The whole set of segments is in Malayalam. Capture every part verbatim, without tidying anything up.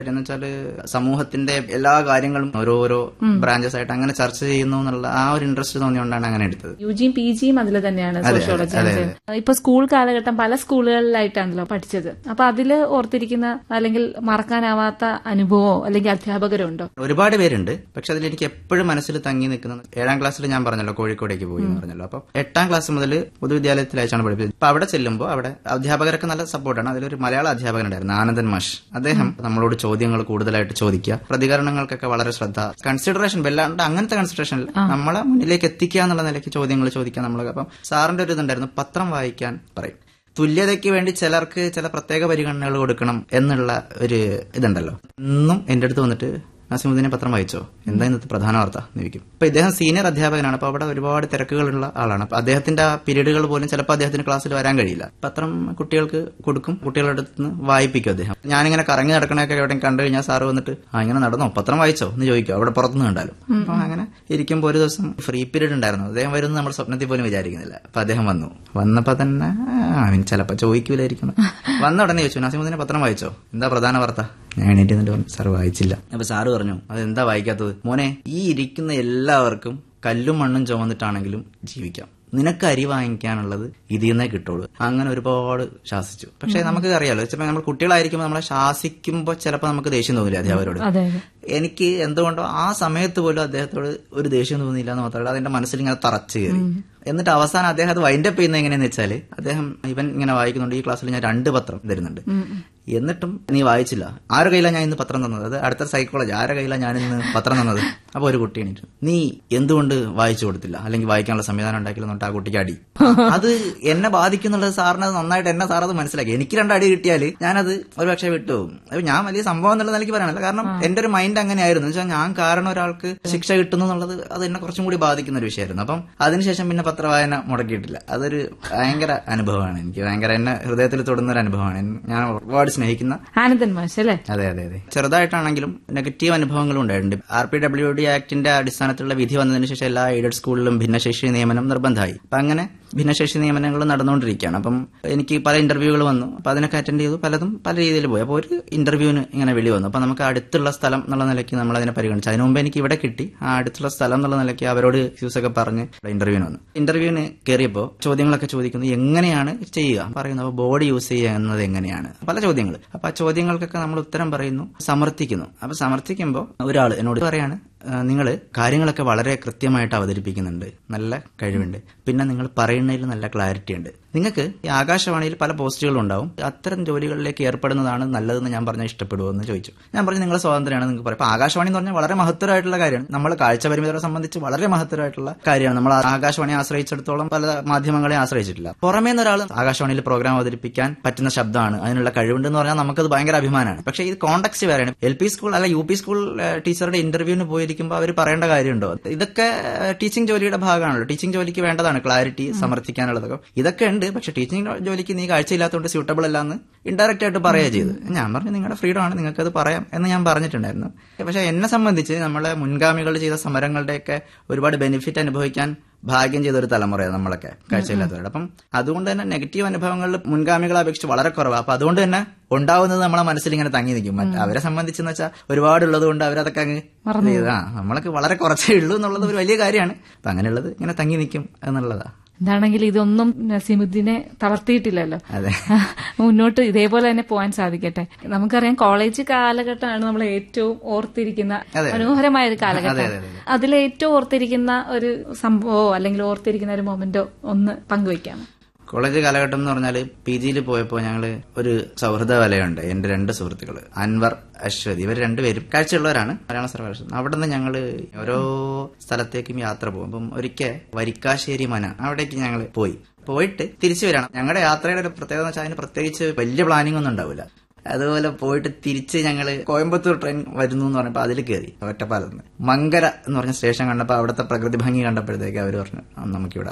എന്ന് വെച്ചാല് സമൂഹത്തിന്റെ എല്ലാ കാര്യങ്ങളും ഓരോരോ ബ്രാഞ്ചസ് ആയിട്ട് അങ്ങനെ ചർച്ച ചെയ്യുന്നു എന്നുള്ള ആ ഒരു ഇൻട്രസ്റ്റ് തോന്നിയോണ്ടാണ് അങ്ങനെ എടുത്തത്. യുജിയും പി ജിയും അതിൽ തന്നെയാണ് സോഷ്യോളജി. ഇപ്പൊ സ്കൂൾ കാലഘട്ടം പല സ്കൂളുകളിലായിട്ടാണല്ലോ പഠിച്ചത്. അപ്പൊ അതില് ഓർത്തിരിക്കുന്ന അല്ലെങ്കിൽ മറക്കാനാവാത്ത അനുഭവമോ അല്ലെങ്കിൽ അധ്യാപകരോ ഉണ്ടോ? ഒരുപാട് പേരുണ്ട്. പക്ഷെ അതിൽ എനിക്ക് എപ്പോഴും മനസ്സിൽ തങ്ങി നിൽക്കുന്നത് ഏഴാം ക്ലാസ്സിൽ ഞാൻ പറഞ്ഞല്ലോ കോഴിക്കോടേക്ക് പോയി എന്ന് പറഞ്ഞല്ലോ. അപ്പൊ എട്ടാം ക്ലാസ് മുതൽ പൊതുവിദ്യാലയത്തിലായിട്ടാണ് പഠിപ്പിച്ചത്. അപ്പൊ അവിടെ ചെല്ലുമ്പോൾ അവിടെ അധ്യാപകരൊക്കെ നല്ല സപ്പോർട്ടാണ്. അതിലൊരു മലയാള അധ്യാപകനുണ്ടായിരുന്നു, ആനന്ദൻ മാഷ്. അദ്ദേഹം നമ്മളോട് ചോദ്യങ്ങൾ കൂടുതലായിട്ട് ചോദിക്കുക, പ്രതികരണങ്ങൾക്കൊക്കെ വളരെ ശ്രദ്ധ, കൺസിഡറേഷൻ വല്ലാണ്ട് അങ്ങനത്തെ കൺസിഡറേഷൻ നമ്മളെ മുന്നിലേക്ക് എത്തിക്കുക എന്നുള്ള നിലയ്ക്ക് ചോദ്യങ്ങൾ ചോദിക്കുക നമ്മളൊക്കെ. അപ്പം സാറിന്റെ ഒരു ഇതുണ്ടായിരുന്നു, പത്രം വായിക്കാൻ പറയും. തുല്യതയ്ക്ക് വേണ്ടി ചിലർക്ക് ചില പ്രത്യേക പരിഗണനകൾ കൊടുക്കണം എന്നുള്ള ഒരു ഇതുണ്ടല്ലോ. ഇന്നും എന്റെ അടുത്ത് വന്നിട്ട് നാസിമുദ്ദീനെ പത്രം വായിച്ചോ, എന്താ ഇന്നത്തെ പ്രധാന വാർത്ത എന്ന് ചോദിക്കും. അപ്പൊ ഇദ്ദേഹം സീനിയർ അധ്യാപകനാണ്. അപ്പൊ അവിടെ ഒരുപാട് തിരക്കുകളുള്ള ആളാണ്. അപ്പൊ അദ്ദേഹത്തിന്റെ ആ പീരീഡുകൾ പോലും ചിലപ്പോൾ അദ്ദേഹത്തിന് ക്ലാസ്സിൽ വരാൻ കഴിയില്ല. പത്രം കുട്ടികൾക്ക് കൊടുക്കും, കുട്ടികളുടെ അടുത്ത് നിന്ന് വായിപ്പിക്കും അദ്ദേഹം. ഞാനിങ്ങനെ കറങ്ങി നടക്കണൊക്കെ എവിടെ കണ്ടു കഴിഞ്ഞാൽ സാറ് വന്നിട്ട് ആ ഇങ്ങനെ നടന്നോ, പത്രം വായിച്ചോ എന്ന് ചോദിക്കും, അവിടെ പുറത്തുനിന്ന് കണ്ടാലും. അപ്പൊ അങ്ങനെ ഇരിക്കുമ്പോൾ ഒരു ദിവസം ഫ്രീ പീരീഡ് ഉണ്ടായിരുന്നു. അദ്ദേഹം വരുന്നത് നമ്മൾ സ്വപ്നത്തിൽ പോലും വിചാരിക്കുന്നില്ല. അപ്പൊ അദ്ദേഹം വന്നു. വന്നപ്പോ തന്നെ അവൻ ചിലപ്പോ ചോദിക്കൂലായിരിക്കുന്നു. വന്ന ഉടനെ ചോദിച്ചു, നാസിമുദ്ദീനെ പത്രം വായിച്ചോ, എന്താ പ്രധാന വാർത്ത? ഞാൻ എണീറ്റ് എന്നിട്ട് പറഞ്ഞു, സാർ വായിച്ചില്ല. അപ്പൊ സാറ് പറഞ്ഞു, അതെന്താ വായിക്കാത്തത്? മോനെ, ഈ ഇരിക്കുന്ന എല്ലാവർക്കും കല്ലും മണ്ണും ചുമന്നിട്ടാണെങ്കിലും ജീവിക്കാം. നിനക്ക് അരി വാങ്ങിക്കാനുള്ളത് ഇതിൽ നിന്നേ കിട്ടുള്ളൂ. അങ്ങനെ ഒരുപാട് ശാസിച്ചു. പക്ഷെ നമുക്ക് അറിയാലോ, ചിലപ്പോൾ നമ്മൾ കുട്ടികളായിരിക്കുമ്പോൾ നമ്മളെ ശാസിക്കുമ്പോൾ ചിലപ്പോൾ നമുക്ക് ദേഷ്യം തോന്നില്ല അധ്യാപകരോട്. എനിക്ക് എന്തുകൊണ്ടോ ആ സമയത്ത് പോലും അദ്ദേഹത്തോട് ഒരു ദേഷ്യം തോന്നിയില്ല എന്ന് മാത്രമല്ല, അതെന്റെ മനസ്സിൽ ഇങ്ങനെ തറച്ചു കയറി. എന്നിട്ട് അവസാനം അദ്ദേഹം അത് വൈൻഡപ്പ് ചെയ്യുന്നത് എങ്ങനെയാന്ന് വെച്ചാല്, അദ്ദേഹം ഇവൻ ഇങ്ങനെ വായിക്കുന്നുണ്ട്, ഈ ക്ലാസ്സിൽ ഞാൻ രണ്ട് പത്രം തരുന്നുണ്ട്, എന്നിട്ടും നീ വായിച്ചില്ല. ആരുടെ കയ്യിലാണ് ഞാൻ ഇന്ന് പത്രം തന്നത്? അത് അടുത്ത സൈക്കോളജി, ആരുടെ കയ്യിലാണ് ഞാൻ ഇന്ന് പത്രം തന്നത്? അപ്പൊ ഒരു കുട്ടി എണീറ്റു, നീ എന്തുകൊണ്ട് വായിച്ചു കൊടുത്തില്ല, അല്ലെങ്കിൽ വായിക്കാനുള്ള സംവിധാനം ഉണ്ടാക്കില്ല ആ കുട്ടിക്ക് അടി. അത് എന്നെ ബാധിക്കുന്നുള്ളത് സാറിന് അത് നന്നായിട്ട് എന്നെ സാർ അത് മനസ്സിലാക്കി. എനിക്ക് രണ്ട് അടി കിട്ടിയാൽ ഞാനത് ഒരു പക്ഷേ വിട്ടുപോകും. അത് ഞാൻ വലിയ സംഭവം എന്നുള്ള നിലയ്ക്ക് പറയാനല്ല, കാരണം എന്റെ ഒരു മൈൻഡ് അങ്ങനെയായിരുന്നു. വെച്ചാൽ ഞാൻ കാരണം ഒരാൾക്ക് ശിക്ഷ കിട്ടുന്നു എന്നുള്ളത് അത് എന്നെ കുറച്ചും കൂടി ബാധിക്കുന്ന ഒരു വിഷയമായിരുന്നു. അപ്പം അതിനുശേഷം പിന്നെ പത്രവായന മുടക്കിയിട്ടില്ല. അതൊരു ഭയങ്കര അനുഭവമാണ് എനിക്ക്, ഭയങ്കര എന്നെ ഹൃദയത്തിൽ തൊടുന്ന ഒരു അനുഭവമാണ്. ഞാൻ ഒരുപാട് സ്നേഹിക്കുന്ന ആനന്ദൻ മാഷ് അല്ലേ? അതെ അതെ അതെ. ചെറുതായിട്ടാണെങ്കിലും നെഗറ്റീവ് അനുഭവങ്ങളും ഉണ്ടായിട്ടുണ്ട്. ആർ പി ഡബ്ല്യു ഡി ആക്ടിന്റെ അടിസ്ഥാനത്തിലുള്ള വിധി വന്നതിന് ശേഷം എല്ലാ എയ്ഡഡ് സ്കൂളിലും ഭിന്നശേഷി നിയമനം നിർബന്ധമായി. അപ്പൊ അങ്ങനെ ഭിന്നശേഷി നിയമനങ്ങൾ നടന്നുകൊണ്ടിരിക്കുകയാണ്. അപ്പം എനിക്ക് പല ഇന്റർവ്യൂകൾ വന്നു. അപ്പൊ അതിനൊക്കെ അറ്റൻഡ് ചെയ്തു. പലതും പല രീതിയിൽ പോയി. അപ്പോൾ ഒരു ഇന്റർവ്യൂവിന് ഇങ്ങനെ വിളി വന്നു. അപ്പൊ നമുക്ക് അടുത്തുള്ള സ്ഥലം എന്നുള്ള നിലയ്ക്ക് നമ്മൾ അതിനെ പരിഗണിച്ചു. അതിനു മുമ്പ് എനിക്ക് ഇവിടെ കിട്ടി. ആ അടുത്തുള്ള സ്ഥലം എന്നുള്ള നിലയ്ക്ക് അവരോട് യൂസ് ഒക്കെ പറഞ്ഞ് ഇന്റർവ്യൂവിന് വന്നു. ഇന്റർവ്യൂവിന് കയറിയപ്പോൾ ചോദ്യങ്ങളൊക്കെ ചോദിക്കുന്നത് എങ്ങനെയാണ് ചെയ്യുക പറയുന്നത്. അപ്പോൾ ബോഡി യൂസ് ചെയ്യുക എന്നത് എങ്ങനെയാണ്, പല ചോദ്യങ്ങൾ. അപ്പൊ ആ ചോദ്യങ്ങൾക്കൊക്കെ നമ്മൾ ഉത്തരം പറയുന്നു, സമർത്ഥിക്കുന്നു. അപ്പൊ സമർത്ഥിക്കുമ്പോൾ ഒരാൾ എന്നോട് പറയാണ്, നിങ്ങൾ കാര്യങ്ങളൊക്കെ വളരെ കൃത്യമായിട്ട് അവതരിപ്പിക്കുന്നുണ്ട്, നല്ല കഴിവുണ്ട്, പിന്നെ നിങ്ങൾ പറയുന്നതിൽ നല്ല ക്ലാരിറ്റി ഉണ്ട്. നിങ്ങൾക്ക് ഈ ആകാശവാണിയിൽ പല പോസ്റ്റുകളും ഉണ്ടാവും, അത്തരം ജോലികളിലേക്ക് ഏർപ്പെടുന്നതാണ് നല്ലതെന്ന് ഞാൻ പറഞ്ഞാൽ ഇഷ്ടപ്പെടുമോ എന്ന് ചോദിച്ചു. ഞാൻ പറഞ്ഞു, നിങ്ങളെ സ്വാതന്ത്ര്യമാണ് നിങ്ങൾക്ക് പറയാം. അപ്പൊ ആകാശവാണി എന്ന് പറഞ്ഞാൽ വളരെ മഹത്തരമായിട്ടുള്ള കാര്യമാണ്. നമ്മൾ കാഴ്ച പരിമിതരെ സംബന്ധിച്ച് വളരെ മഹത്തരമായിട്ടുള്ള കാര്യമാണ്. നമ്മൾ ആകാശവാണിയെ ആശ്രയിച്ചിടത്തോളം പല മാധ്യമങ്ങളെ ആശ്രയിച്ചിട്ടില്ല. പുറമേ നിന്ന് ഒരാൾ ആകാശവാണിയിൽ പ്രോഗ്രാം അവതരിപ്പിക്കാൻ പറ്റുന്ന ശബ്ദമാണ്, അതിനുള്ള കഴിവുണ്ടെന്ന് പറഞ്ഞാൽ നമുക്കത് ഭയങ്കര അഭിമാനമാണ്. പക്ഷേ ഇത് കോണ്ടക്സ്റ്റ് വേറെയാണ്. എൽ പി സ്കൂൾ അല്ല യു പി സ്കൂൾ ടീച്ചറുടെ ഇന്റർവ്യൂവിന് പോയിരിക്കുമ്പോൾ അവർ പറയേണ്ട കാര്യമുണ്ടോ? ഇതൊക്കെ ടീച്ചിങ് ജോലിയുടെ ഭാഗമാണല്ലോ. ടീച്ചിങ് ജോലിക്ക് വേണ്ടതാണ് ക്ലാരിറ്റി, സമർത്ഥിക്കാനുള്ളതൊക്കെ. ഇതൊക്കെ ഉണ്ട്. പക്ഷെ ടീച്ചിങ് ജോലിക്ക് നീ കാഴ്ചയില്ലാത്തതുകൊണ്ട് സ്യൂട്ടബിൾ അല്ല എന്ന് ഇൻഡയറക്റ്റ് ആയിട്ട് പറയുക ചെയ്ത്. ഞാൻ പറഞ്ഞു, നിങ്ങളുടെ ഫ്രീഡം ആണ്, നിങ്ങൾക്കത് പറയാം എന്ന് ഞാൻ പറഞ്ഞിട്ടുണ്ടായിരുന്നു. പക്ഷെ എന്നെ സംബന്ധിച്ച് നമ്മളെ മുൻഗാമികൾ ചെയ്ത സമരങ്ങളുടെയൊക്കെ ഒരുപാട് ബെനിഫിറ്റ് അനുഭവിക്കാൻ ഭാഗ്യം ചെയ്തൊരു തലമുറയാണ് നമ്മളൊക്കെ കാഴ്ചയില്ലാത്തവരുടെ. അപ്പം അതുകൊണ്ട് തന്നെ നെഗറ്റീവ് അനുഭവങ്ങളിൽ മുൻഗാമികളെ അപേക്ഷിച്ച് വളരെ കുറവാണ്. അപ്പൊ അതുകൊണ്ട് തന്നെ ഉണ്ടാവുന്നത് നമ്മളെ മനസ്സിൽ ഇങ്ങനെ തങ്ങി നിൽക്കും. അവരെ സംബന്ധിച്ചെന്ന് വെച്ചാൽ ഒരുപാടുള്ളത് കൊണ്ട് അവരതൊക്കെ അങ്ങ് ആ നമ്മളൊക്കെ വളരെ കുറച്ചേ ഉള്ളൂ എന്നുള്ളത് ഒരു വലിയ കാര്യമാണ്. അപ്പൊ അങ്ങനെയുള്ളത് ഇങ്ങനെ തങ്ങി നിൽക്കും എന്നുള്ളതാ. എന്താണെങ്കിൽ ഇതൊന്നും നസീമുദ്ദീനെ തളർത്തിയിട്ടില്ലല്ലോ. മുന്നോട്ട് ഇതേപോലെ തന്നെ പോകാൻ സാധിക്കട്ടെ. നമുക്കറിയാം, കോളേജ് കാലഘട്ടമാണ് നമ്മൾ ഏറ്റവും ഓർത്തിരിക്കുന്ന മനോഹരമായ ഒരു കാലഘട്ടം. അതിൽ ഏറ്റവും ഓർത്തിരിക്കുന്ന ഒരു സംഭവമോ അല്ലെങ്കിൽ ഓർത്തിരിക്കുന്ന ഒരു മൊമെന്റോ ഒന്ന് പങ്കുവയ്ക്കാമോ? കോളേജ് കാലഘട്ടം എന്ന് പറഞ്ഞാൽ പി ജിയിൽ പോയപ്പോൾ ഞങ്ങള് ഒരു സൗഹൃദ വലയുണ്ട്. എന്റെ രണ്ട് സുഹൃത്തുക്കള് അൻവർ, അശ്വതി, ഇവർ രണ്ടുപേരും കാഴ്ചയുള്ളവരാണ്, മലയാള സർവകലാശാല. അവിടെ നിന്ന് ഞങ്ങള് ഓരോ സ്ഥലത്തേക്കും യാത്ര പോകും. അപ്പം ഒരിക്കൽ വരിക്കാശ്ശേരി മന അവിടേക്ക് ഞങ്ങൾ പോയി. പോയിട്ട് തിരിച്ചു വരണം. ഞങ്ങളുടെ യാത്രയുടെ ഒരു പ്രത്യേകത എന്ന് വെച്ചാൽ അതിന് പ്രത്യേകിച്ച് വലിയ പ്ലാനിംഗ് ഒന്നും ഉണ്ടാവില്ല. അതുപോലെ പോയിട്ട് തിരിച്ച് ഞങ്ങള് കോയമ്പത്തൂർ ട്രെയിൻ വരുന്നു എന്ന് പറഞ്ഞപ്പോൾ അതിൽ കയറി ഒറ്റപ്പാലത്ത് നിന്ന് മങ്കര എന്ന് പറഞ്ഞ സ്റ്റേഷൻ കണ്ടപ്പോൾ അവിടുത്തെ പ്രകൃതി ഭംഗി കണ്ടപ്പോഴത്തേക്ക് അവർ പറഞ്ഞു, നമുക്കിവിടെ ഇറങ്ങാം.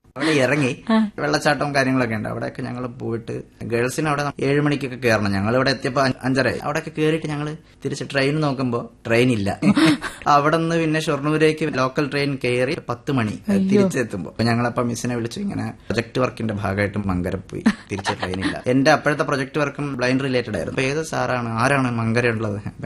അവിടെ ഇറങ്ങി വെള്ളച്ചാട്ടവും കാര്യങ്ങളൊക്കെ ഉണ്ട്. അവിടെയൊക്കെ ഞങ്ങൾ പോയിട്ട് ഗേൾസിന് അവിടെ ഏഴ് മണിക്കൊക്കെ കയറണം. ഞങ്ങൾ ഇവിടെ എത്തിയപ്പോ അഞ്ചര. അവിടെയൊക്കെ കയറിയിട്ട് ഞങ്ങൾ തിരിച്ച് ട്രെയിൻ നോക്കുമ്പോ ട്രെയിൻ ഇല്ല. അവിടെ നിന്ന് പിന്നെ ഷൊർണൂരേക്ക് ലോക്കൽ ട്രെയിൻ കയറി പത്ത് മണി തിരിച്ചെത്തുമ്പോ ഞങ്ങളപ്പോ മിസ്സിനെ വിളിച്ചു, ഇങ്ങനെ പ്രൊജക്ട് വർക്കിന്റെ ഭാഗമായിട്ട് മങ്കര പോയി, തിരിച്ച് ട്രെയിൻ ഇല്ല. എന്റെ അപ്പോഴത്തെ പ്രൊജക്ട് വർക്കും ബ്ലൈൻഡ് റിലേറ്റഡ് ആയിരുന്നു. ഏത് സാറാണ് ആരാണ് മങ്കര ഉള്ളത്?